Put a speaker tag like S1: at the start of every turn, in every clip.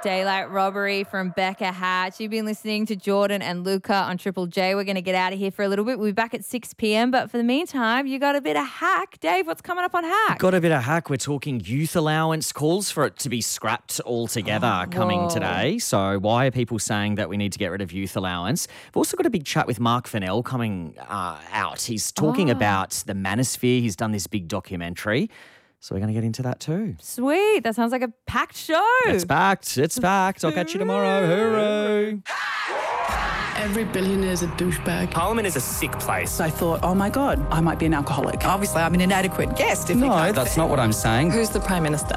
S1: Daylight Robbery from Becca Hatch. You've been listening to Jordan and Luca on Triple J. We're going to get out of here for a little bit. We'll be back at 6 p.m. But for the meantime, you got a bit of hack. Dave, what's coming up on hack?
S2: Got a bit of hack. We're talking youth allowance, calls for it to be scrapped altogether coming today. So why are people saying that we need to get rid of youth allowance? We've also got a big chat with Mark Fennell coming out. He's talking about the Manosphere. He's done this big documentary. So we're going to get into that too.
S1: Sweet. That sounds like a packed show.
S2: It's packed. It's packed. I'll catch you tomorrow. Hooroo.
S3: Every billionaire's a douchebag.
S4: Parliament is a sick place.
S3: I thought, oh my God, I might be an alcoholic.
S5: Obviously, I'm an inadequate guest.
S6: No, that's not what I'm saying.
S5: Who's the Prime Minister?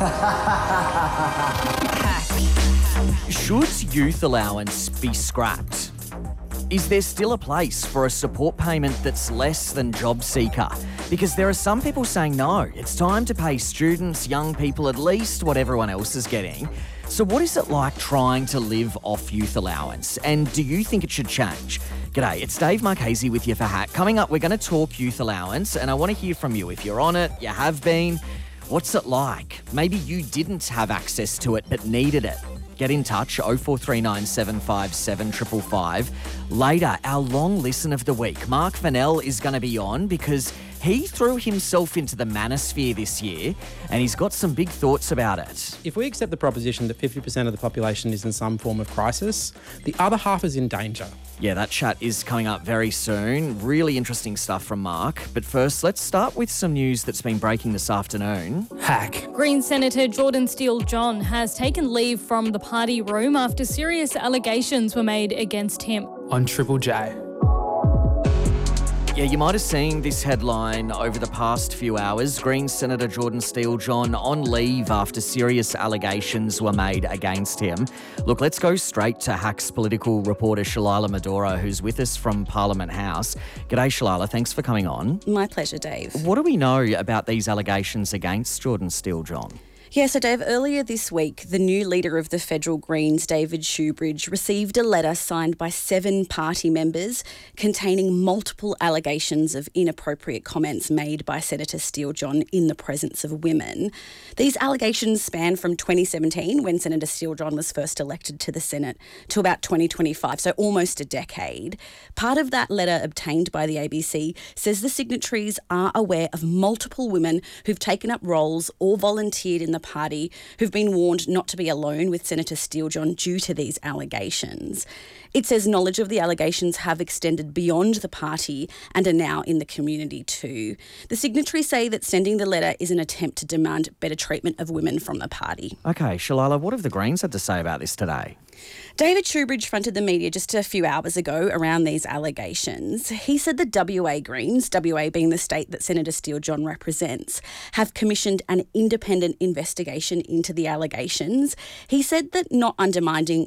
S2: Should youth allowance be scrapped? Is there still a place for a support payment that's less than job seeker? Because there are some people saying no, it's time to pay students, young people, at least what everyone else is getting. So what is it like trying to live off youth allowance? And do you think it should change? G'day, it's Dave Marchese with you for Hack. Coming up, we're going to talk youth allowance, and I want to hear from you. If you're on it, you have been, what's it like? Maybe you didn't have access to it but needed it. Get in touch, 0439 757 555. Later, our long listen of the week. Mark Fennell is going to be on because he threw himself into the Manosphere this year and he's got some big thoughts about it.
S7: If we accept the proposition that 50% of the population is in some form of crisis, the other half is in danger.
S2: Yeah, that chat is coming up very soon. Really interesting stuff from Mark. But first, let's start with some news that's been breaking this afternoon.
S4: Hack.
S8: Green Senator Jordan Steele-John has taken leave from the party room after serious allegations were made against him.
S4: On Triple J.
S2: Yeah, you might have seen this headline over the past few hours. Green Senator Jordan Steele-John on leave after serious allegations were made against him. Look, let's go straight to Hack's political reporter Shalila Medora, who's with us from Parliament House. G'day, Shalila. Thanks for coming on.
S9: My pleasure, Dave.
S2: What do we know about these allegations against Jordan Steele-John?
S9: Yeah, so Dave, earlier this week, the new leader of the Federal Greens, David Shoebridge, received a letter signed by 7 party members containing multiple allegations of inappropriate comments made by Senator Steele-John in the presence of women. These allegations span from 2017, when Senator Steele-John was first elected to the Senate, to about 2025, so almost a decade. Part of that letter obtained by the ABC says the signatories are aware of multiple women who've taken up roles or volunteered in the party who've been warned not to be alone with Senator Steele-John due to these allegations. It says knowledge of the allegations have extended beyond the party and are now in the community too. The signatories say that sending the letter is an attempt to demand better treatment of women from the party.
S2: Okay, Shalila, what have the Greens had to say about this today?
S9: David Shoebridge fronted the media just a few hours ago around these allegations. He said the WA Greens, WA being the state that Senator Steele-John represents, have commissioned an independent investigation into the allegations. He said that not undermining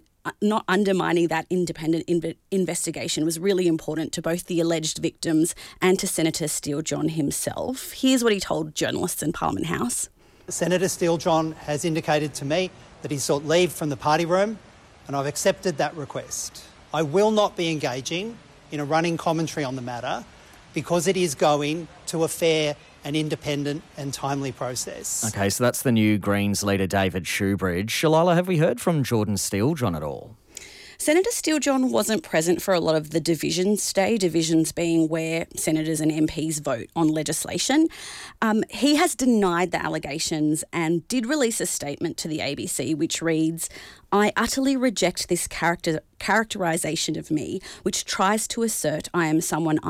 S9: that independent investigation was really important to both the alleged victims and to Senator Steele-John himself. Here's what he told journalists in Parliament House.
S10: Senator Steele-John has indicated to me that he sought leave from the party room, and I've accepted that request. I will not be engaging in a running commentary on the matter because it is going to a fair and independent and timely process.
S2: Okay, so that's the new Greens leader, David Shoebridge. Shalila, have we heard from Jordan Steele-John at all?
S9: Senator Steele-John wasn't present for a lot of the divisions today, divisions being where senators and MPs vote on legislation. He has denied the allegations and did release a statement to the ABC which reads, "I utterly reject this characterisation of me, which tries to assert I am someone